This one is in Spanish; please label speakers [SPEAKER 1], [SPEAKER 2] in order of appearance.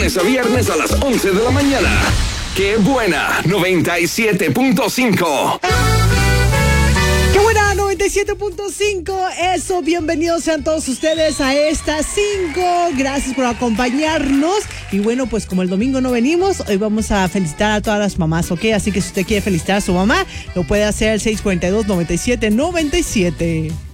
[SPEAKER 1] lunes a viernes a las 11 de la mañana. ¡Qué buena! 97.5.
[SPEAKER 2] ¡Qué buena! 97.5. Eso, bienvenidos sean todos ustedes a estas 5. Gracias por acompañarnos. Y bueno, pues como el domingo no venimos, hoy vamos a felicitar a todas las mamás, ¿ok? Así que si usted quiere felicitar a su mamá, lo puede hacer al 642-9797.